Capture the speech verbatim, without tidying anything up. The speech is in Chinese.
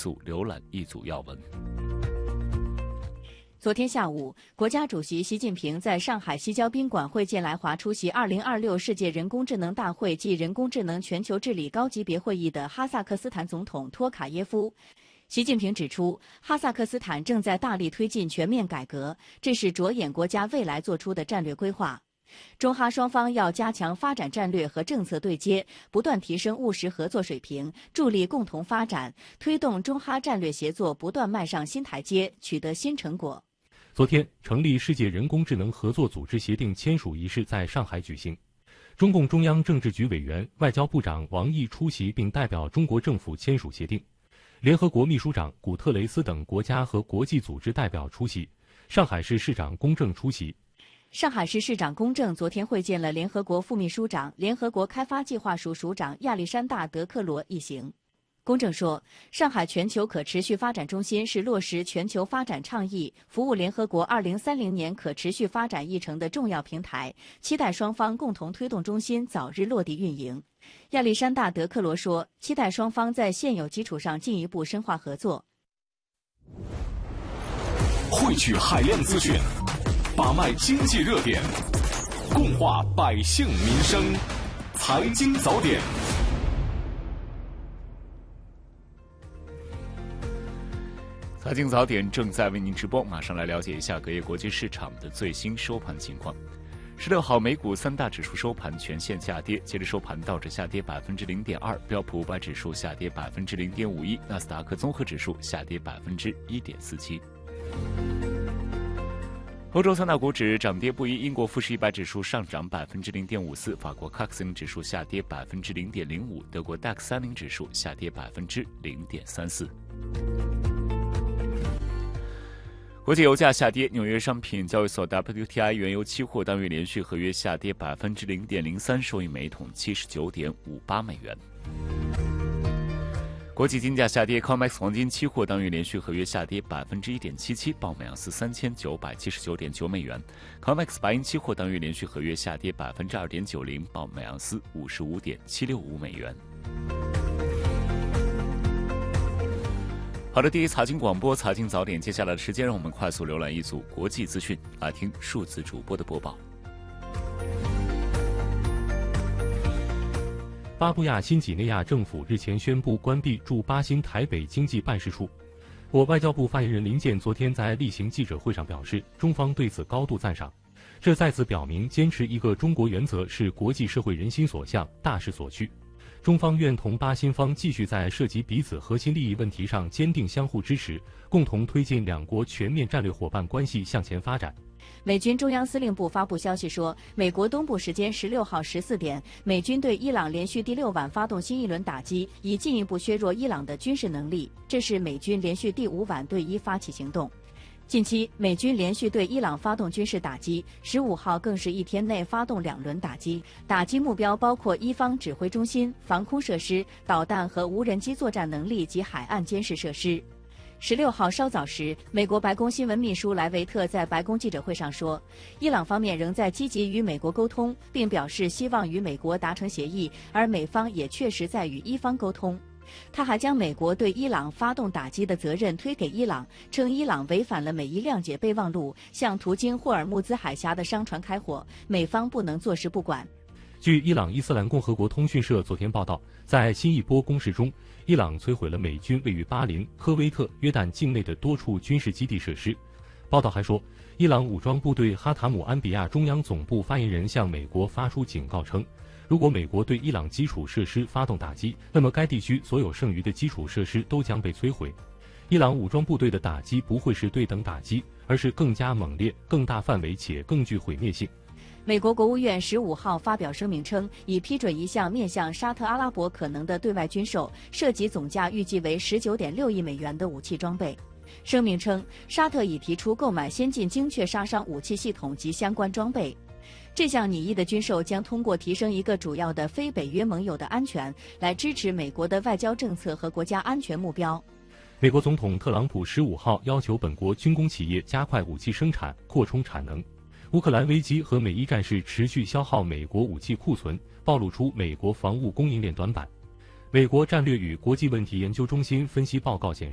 速浏览一组要闻。 昨天下午，国家主席习近平在上海西郊宾馆会见来华出席二零二六世界人工智能大会暨人工智能全球治理高级别会议的哈萨克斯坦总统托卡耶夫。习近平指出，哈萨克斯坦正在大力推进全面改革，这是着眼国家未来做出的战略规划。中哈双方要加强发展战略和政策对接，不断提升务实合作水平，助力共同发展，推动中哈战略协作不断迈上新台阶，取得新成果。 昨天，成立世界人工智能合作组织协定签署仪式在上海举行。中共中央政治局委员、外交部长王毅出席并代表中国政府签署协定。联合国秘书长古特雷斯等国家和国际组织代表出席，上海市市长龚正出席。 上海市市长龚正昨天会见了联合国副秘书长、联合国开发计划署署长亚历山大·德克罗一行。龚正说，上海全球可持续发展中心是落实全球发展倡议、服务联合国二零三零年可持续发展议程的重要平台，期待双方共同推动中心早日落地运营。亚历山大·德克罗说，期待双方在现有基础上进一步深化合作。 汇聚海量资讯，把脉经济热点，共话百姓民生，财经早点。 财经早点正在为您直播，马上来了解一下隔夜国际市场的最新收盘情况。十六号，美股三大指数收盘全线下跌，截至收盘，道指下跌百分之零点二，标普五百指数下跌百分之零点五一，纳斯达克综合指数下跌百分之一点四七。欧洲三大股指涨跌不一，英国富时一百指数上涨百分之零点五四，法国 C A C 指数下跌百分之零点零五，德国 D A X 三十指数下跌百分之零点三四。国际油价下跌，纽约商品交易所 W T I 原油期货单月连续合约下跌百分之零点零三，收于每桶七十九点五八美元。国际金价下跌 ，C O M E X 黄金期货单月连续合约下跌百分之一点七七，报每盎司三千九百七十九点九美元。C O M E X 白银期货单月连续合约下跌百分之二点九零，报每盎司五十五点七六五美元。好的，第一财经广播财经早点，接下来的时间让我们快速浏览一组国际资讯，来听数字主播的播报。 巴布亚新几内亚政府日前宣布关闭驻巴新台北经济办事处。我外交部发言人林健昨天在例行记者会上表示，中方对此高度赞赏，这再次表明坚持一个中国原则是国际社会人心所向、大势所趋。中方愿同巴新方继续在涉及彼此核心利益问题上坚定相互支持，共同推进两国全面战略伙伴关系向前发展。 美军中央司令部发布消息说，美国东部时间十六号十四点，美军对伊朗连续第六晚发动新一轮打击，以进一步削弱伊朗的军事能力。这是美军连续第五晚对伊发起行动。近期，美军连续对伊朗发动军事打击，十五号更是一天内发动两轮打击，打击目标包括伊方指挥中心、防空设施、导弹和无人机作战能力及海岸监视设施。十六号稍早时，美国白宫新闻秘书莱维特在白宫记者会上说，伊朗方面仍在积极与美国沟通，并表示希望与美国达成协议，而美方也确实在与伊方沟通。他还将美国对伊朗发动打击的责任推给伊朗，称伊朗违反了美伊谅解备忘录，向途经霍尔木兹海峡的商船开火，美方不能坐视不管。 据伊朗伊斯兰共和国通讯社昨天报道，在新一波攻势中，伊朗摧毁了美军位于巴林、科威特、约旦境内的多处军事基地设施。报道还说，伊朗武装部队哈塔姆安比亚中央总部发言人向美国发出警告称，如果美国对伊朗基础设施发动打击，那么该地区所有剩余的基础设施都将被摧毁。伊朗武装部队的打击不会是对等打击，而是更加猛烈、更大范围且更具毁灭性。 美国国务院十五号发表声明称，已批准一项面向沙特阿拉伯可能的对外军售，涉及总价预计为十九点六亿美元的武器装备。声明称，沙特已提出购买先进精确杀伤武器系统及相关装备。这项拟议的军售将通过提升一个主要的非北约盟友的安全，来支持美国的外交政策和国家安全目标。 美国总统特朗普十五号要求本国军工企业加快武器生产，扩充产能。乌克兰危机和美伊战事持续消耗美国武器库存，暴露出美国防务供应链短板。美国战略与国际问题研究中心分析报告显示，